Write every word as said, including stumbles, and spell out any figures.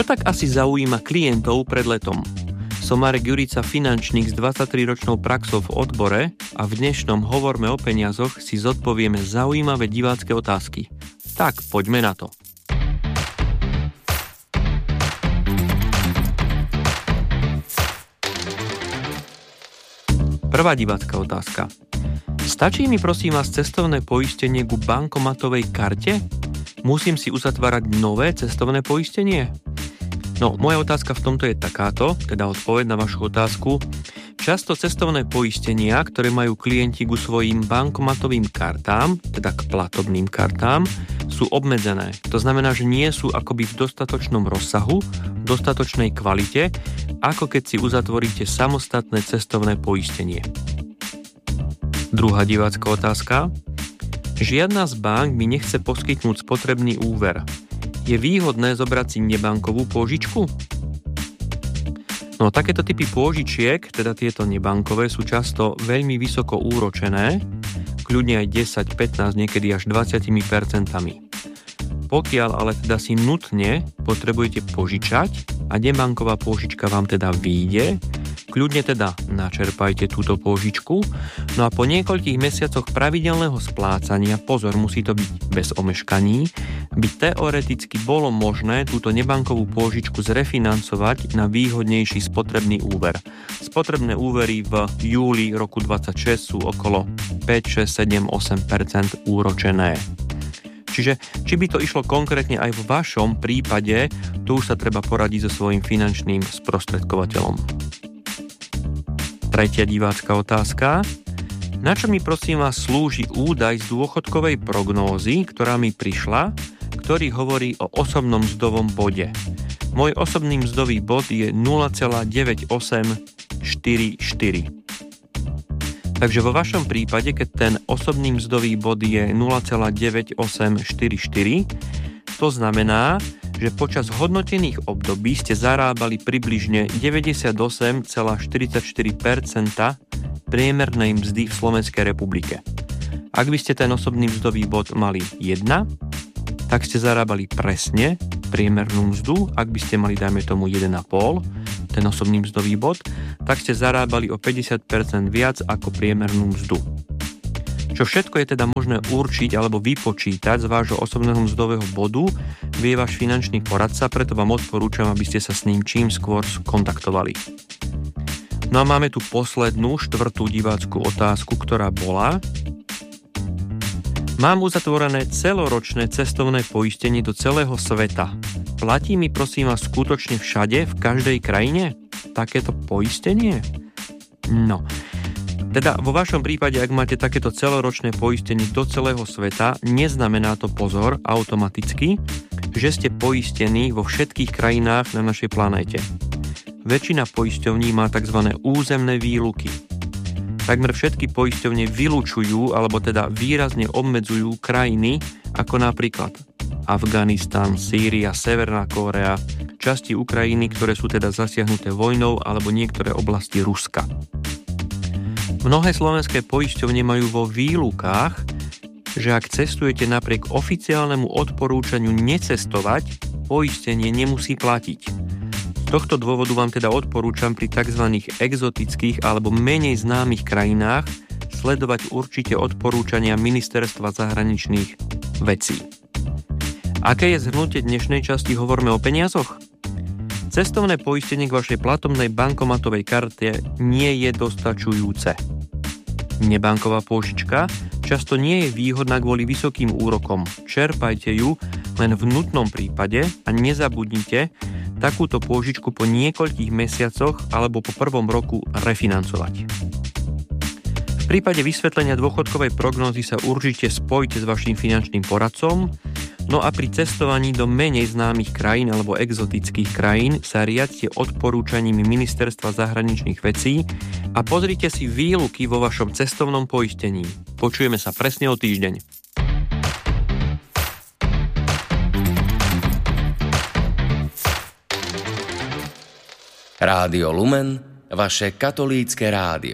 Čo tak asi zaujíma klientov pred letom? Som Marek Jurica, finančník s dvadsaťtriročnou praxou v odbore a v dnešnom Hovorme o peniazoch si zodpovieme zaujímavé divácké otázky. Tak, poďme na to. Prvá divácka otázka. Stačí mi prosím vás cestovné poistenie ku bankomatovej karte? Musím si uzatvárať nové cestovné poistenie? No, moja otázka v tomto je takáto, teda odpoveď na vašu otázku. Často cestovné poistenia, ktoré majú klienti ku svojim bankomatovým kartám, teda k platobným kartám, sú obmedzené. To znamená, že nie sú akoby v dostatočnom rozsahu, v dostatočnej kvalite, ako keď si uzatvoríte samostatné cestovné poistenie. Druhá divácka otázka. Žiadna z bank mi nechce poskytnúť spotrebný úver. Je výhodné zobrať si nebankovú pôžičku? No, takéto typy pôžičiek, teda tieto nebankové, sú často veľmi vysoko úročené, kľudne aj desať, pätnásť, niekedy až dvadsať percent. Pokiaľ ale teda si nutne potrebujete požičať a nebanková pôžička vám teda vyjde, kľudne teda načerpajte túto pôžičku, no a po niekoľkých mesiacoch pravidelného splácania, pozor, musí to byť bez omeškaní, by teoreticky bolo možné túto nebankovú pôžičku zrefinancovať na výhodnejší spotrebný úver. Spotrebné úvery v júli roku dvadsaťšesť sú okolo päť, šesť, sedem, osem percent úročené. Čiže, či by to išlo konkrétne aj v vašom prípade, tu už sa treba poradiť so svojím finančným sprostredkovateľom. Tretia divácka otázka. Na čo mi prosím vás slúži údaj z dôchodkovej prognózy, ktorá mi prišla, ktorý hovorí o osobnom mzdovom bode? Môj osobný mzdový bod je nula celá deväť osem štyri štyri. Takže vo vašom prípade, keď ten osobný mzdový bod je nula celá deväť osem štyri štyri, to znamená, že počas hodnotených období ste zarábali približne deväťdesiatosem celá štyridsaťštyri percent priemernej mzdy v Slovenskej republike. Ak by ste ten osobný mzdový bod mali jeden, tak ste zarábali presne priemernú mzdu. Ak by ste mali, dajme tomu, jeden celá päť, ten osobný mzdový bod, tak ste zarábali o päťdesiat percent viac ako priemernú mzdu. Čo všetko je teda možné určiť alebo vypočítať z vášho osobného mzdového bodu, vie váš finančný poradca, preto vám odporúčam, aby ste sa s ním čím skôr kontaktovali. No a máme tu poslednú, štvrtú divácku otázku, ktorá bola: Mám uzatvorené celoročné cestovné poistenie do celého sveta. Platí mi prosím vás skutočne všade, v každej krajine takéto poistenie? No, teda vo vašom prípade, ak máte takéto celoročné poistenie do celého sveta, neznamená to, pozor, automaticky, že ste poistení vo všetkých krajinách na našej planéte. Väčšina poisťovní má tzv. Územné výluky. Takmer všetky poisťovne vylúčujú, alebo teda výrazne obmedzujú krajiny, ako napríklad Afganistan, Sýria, Severná Kórea, časti Ukrajiny, ktoré sú teda zasiahnuté vojnou, alebo niektoré oblasti Ruska. Mnohé slovenské poisťovne majú vo výlukách, že ak cestujete napriek oficiálnemu odporúčaniu necestovať, poistenie nemusí platiť. Z tohto dôvodu vám teda odporúčam pri tzv. Exotických alebo menej známych krajinách sledovať určite odporúčania Ministerstva zahraničných vecí. Aké je zhrnutie dnešnej časti Hovorme o peniazoch? Cestovné poistenie k vašej platobnej bankomatovej karte nie je dostačujúce. Nebanková pôžička často nie je výhodná kvôli vysokým úrokom. Čerpajte ju len v nutnom prípade a nezabudnite takúto pôžičku po niekoľkých mesiacoch alebo po prvom roku refinancovať. V prípade vysvetlenia dôchodkovej prognózy sa určite spojte s vaším finančným poradcom. No a pri cestovaní do menej známych krajín alebo exotických krajín sa riadte odporúčaním Ministerstva zahraničných vecí a pozrite si výluky vo vašom cestovnom poistení. Počujeme sa presne o týždeň. Rádio Lumen, vaše katolícke rádio.